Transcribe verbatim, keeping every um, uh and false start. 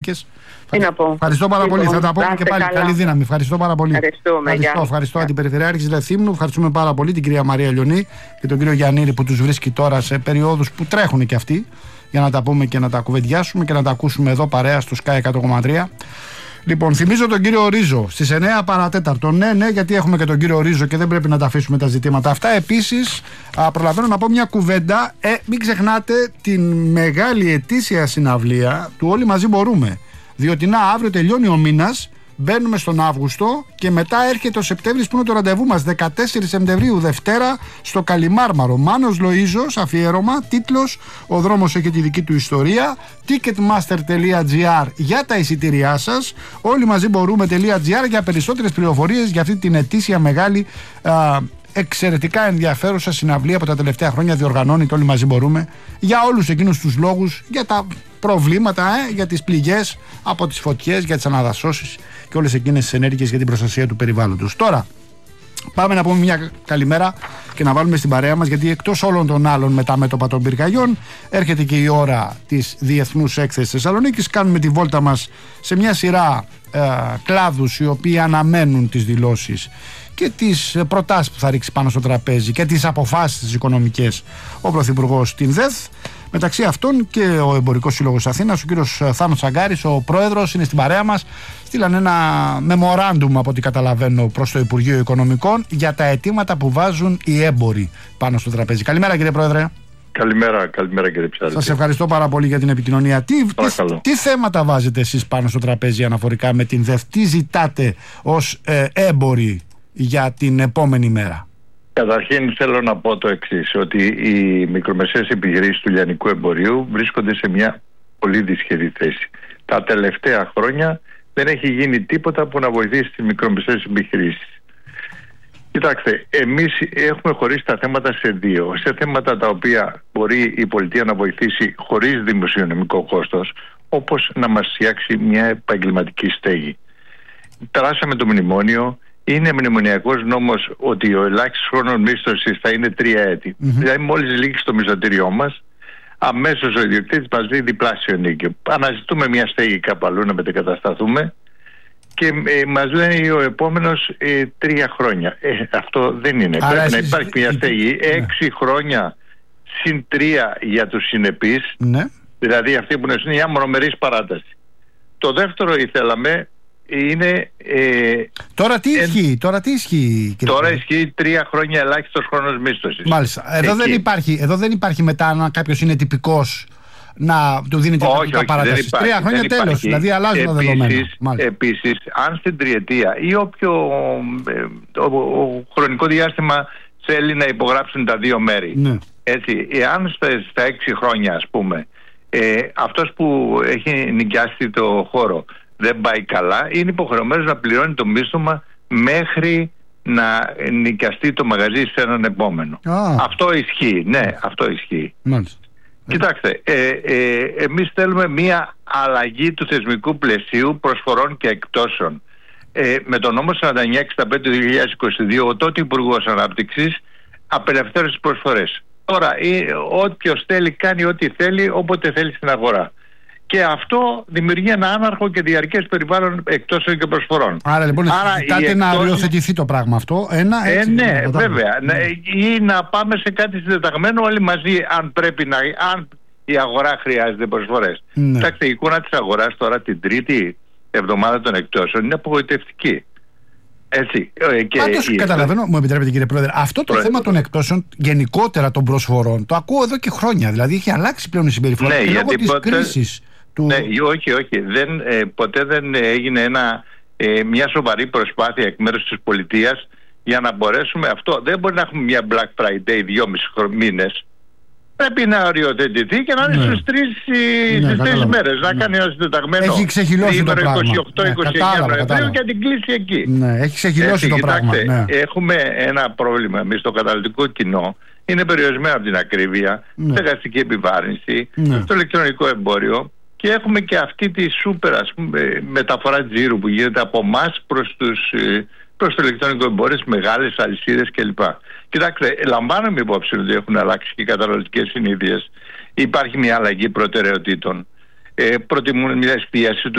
ανήλικες. Τι να πω. Ευχαριστώ πάρα πολύ. Θα τα πούμε και πάλι. Καλή δύναμη. Ευχαριστώ πάρα πολύ. Ευχαριστούμε. Ευχαριστώ, ευχαριστώ Αντιπεριφερειάρχης Λεθύμνου. Ευχαριστούμε πάρα πολύ την κυρία Μαρία Λιονή και τον κύριο Γιαννήρη που τους βρίσκει τώρα σε περιόδους που τρέχουν και αυτοί, για να τα πούμε και να τα κουβεντιάσουμε και να τα ακούσουμε εδώ παρέα στο Sky εκατό κόμμα τρία. Λοιπόν, θυμίζω τον κύριο Ρίζο στις εννιά παρατέταρτο. Ναι, ναι, γιατί έχουμε και τον κύριο Ρίζο και δεν πρέπει να τα αφήσουμε τα ζητήματα αυτά. Επίσης, α, προλαβαίνω να πω μια κουβέντα. Ε, μην ξεχνάτε την μεγάλη ετήσια συναυλία του Όλοι Μαζί Μπορούμε. Διότι να, αύριο τελειώνει ο μήνας, μπαίνουμε στον Αύγουστο και μετά έρχεται ο Σεπτέμβρης που είναι το ραντεβού μας. δεκατέσσερις Σεπτεμβρίου, Δευτέρα, στο Καλιμάρμαρο. Μάνος Λοΐζος, αφιέρωμα, τίτλος «Ο δρόμος έχει τη δική του ιστορία». ticketmaster τελεία gr για τα εισιτήριά σας. Όλοι μαζί μπορούμε.gr για περισσότερες πληροφορίες για αυτή την ετήσια μεγάλη, α, εξαιρετικά ενδιαφέρουσα συναυλία που τα τελευταία χρόνια διοργανώνει το Όλοι Μαζί Μπορούμε, για όλους εκείνους τους λόγους, για τα προβλήματα, ε, για τις πληγές από τις φωτιές, για τις αναδασώσεις και όλες εκείνες τις ενέργειες για την προστασία του περιβάλλοντος. Τώρα πάμε να πούμε μια καλημέρα και να βάλουμε στην παρέα μας, γιατί εκτός όλων των άλλων με τα μέτωπα των πυρκαγιών έρχεται και η ώρα της Διεθνούς Έκθεσης Θεσσαλονίκης. Κάνουμε τη βόλτα μας σε μια σειρά ε, κλάδους οι οποίοι αναμένουν τις δηλώσεις και τις προτάσεις που θα ρίξει πάνω στο τραπέζι και τις αποφάσεις τις οικονομικές ο Πρωθυπουργός στην ΔΕΘ. Μεταξύ αυτών και ο Εμπορικός Σύλλογος Αθήνας, ο κύριος Θάνος Αγκάρης, ο πρόεδρος, είναι στην παρέα μας. Στείλαν ένα memorandum, από ό,τι καταλαβαίνω, προς το Υπουργείο Οικονομικών για τα αιτήματα που βάζουν οι έμποροι πάνω στο τραπέζι. Καλημέρα, κύριε Πρόεδρε. Καλημέρα, καλημέρα κύριε Ψάλτη. Σας ευχαριστώ πάρα πολύ για την επικοινωνία. Τι, τι, τι θέματα βάζετε εσείς πάνω στο τραπέζι αναφορικά με την ΔΕΘ, τι ζητάτε ως ε, έμποροι για την επόμενη μέρα? Καταρχήν θέλω να πω το εξής, ότι οι μικρομεσαίες επιχειρήσεις του λιανικού εμπορίου βρίσκονται σε μια πολύ δυσχερή θέση. Τα τελευταία χρόνια δεν έχει γίνει τίποτα που να βοηθήσει τις μικρομεσαίες επιχειρήσεις. Κοιτάξτε, εμείς έχουμε χωρίσει τα θέματα σε δύο. Σε θέματα τα οποία μπορεί η πολιτεία να βοηθήσει χωρίς δημοσιονομικό κόστος, όπως να μας φτιάξει μια επαγγελματική στέγη. Περάσαμε το μνημόνιο. Είναι μνημονιακός νόμος ότι ο ελάχιστος χρόνος μίσθωσης θα είναι τρία έτη. Mm-hmm. Δηλαδή, μόλις λήξει το μισθωτήριό μας, αμέσως ο ιδιοκτήτης μας δίνει διπλάσιο ενίκιο. Αναζητούμε μια στέγη κάπου αλλού να μετεγκατασταθούμε και ε, μας λένε ο επόμενος ε, τρία χρόνια. Ε, αυτό δεν είναι. Άρα πρέπει εσείς... να υπάρχει μια στέγη έξι ναι. χρόνια συν τρία για τους συνεπείς, ναι. δηλαδή αυτοί που είναι μια μονομερής παράταση. Το δεύτερο ήθελαμε. Είναι, ε, τώρα τι ισχύει, ε, τώρα τι ισχύει κύριε Τώρα ισχύει τρία χρόνια ελάχιστος χρόνος μίσθωσης. Μάλιστα. Εδώ δεν, υπάρχει, εδώ δεν υπάρχει μετά, αν κάποιος είναι τυπικός, να του δίνει την παράταση. Τρία χρόνια τέλος, δηλαδή αλλάζουν τα δεδομένα. Επίσης, αν στην τριετία ή όποιο ε, ο, ο, χρονικό διάστημα θέλει να υπογράψουν τα δύο μέρη, ναι. έτσι, εάν στα, στα έξι χρόνια, ας πούμε, ε, αυτός που έχει νοικιάσει το χώρο δεν πάει καλά, είναι υποχρεωμένος να πληρώνει το μίσθωμα μέχρι να νοικιαστεί το μαγαζί σε έναν επόμενο. Ah. Αυτό ισχύει, ναι, αυτό ισχύει. Μάλιστα. Κοιτάξτε, ε, ε, εμείς θέλουμε μία αλλαγή του θεσμικού πλαισίου προσφορών και εκτόσεων. Ε, με τον νόμο σαράντα εννιά εξήντα πέντε του δύο χιλιάδες είκοσι δύο, ο τότε Υπουργός Ανάπτυξης απελευθέρωσε τις προσφορές. Τώρα, όποιος θέλει κάνει ό,τι θέλει, όποτε θέλει στην αγορά. Και αυτό δημιουργεί ένα άναρχο και διαρκές περιβάλλον εκτόσεων και προσφορών. Άρα λοιπόν ζητάτε εκτός... να οριοθετηθεί το πράγμα αυτό. Ένα, έτσι, ε, ναι, βέβαια. Ναι. Ή να πάμε σε κάτι συντεταγμένο όλοι μαζί, αν πρέπει να. Αν η αγορά χρειάζεται προσφορές. Ναι. Κοιτάξτε, η εικόνα της αγοράς τώρα την τρίτη εβδομάδα των εκτόσεων είναι απογοητευτική. Έτσι. Και Πάντως η... καταλαβαίνω, μου επιτρέπετε κύριε Πρόεδρε, αυτό το Πρόεδρε. θέμα των εκτόσεων, γενικότερα των προσφορών, το ακούω εδώ και χρόνια. Δηλαδή έχει αλλάξει πλέον η συμπεριφορά ναι, και λόγω της ποτέ... κρίσης. Του... Ναι, όχι, όχι. Δεν, ε, ποτέ δεν έγινε ένα, ε, μια σοβαρή προσπάθεια εκ μέρους της πολιτείας για να μπορέσουμε αυτό. Δεν μπορεί να έχουμε μια Black Friday δυόμισι μήνες. Πρέπει να οριοθετηθεί και να είναι ναι. στις τρεις, ναι, στις τρεις μέρες. Να ναι. κάνει ένα συντεταγμένο έχει ξεχυλώσει το πράγμα. είκοσι οκτώ είκοσι εννιά ναι, Νοεμβρίου και να την κλείσει εκεί. Ναι, έχει ξεχυλώσει Έτσι, το κοιτάξτε, πράγμα. Ναι. Έχουμε ένα πρόβλημα εμείς στο καταναλωτικό κοινό. Είναι περιορισμένο από την ακρίβεια, ναι. στεγαστική επιβάρυνση, ναι. στο ηλεκτρονικό εμπόριο. Και έχουμε και αυτή τη σούπερ ας πούμε, μεταφορά τζίρου που γίνεται από εμάς προς, προς το ηλεκτρονικό εμπόριο, τις μεγάλες αλυσίδες κλπ. Κοιτάξτε, λαμβάνουμε υπόψη ότι έχουν αλλάξει και οι καταναλωτικές συνήθειες. Υπάρχει μια αλλαγή προτεραιοτήτων. Ε, προτιμούν μια εστίαση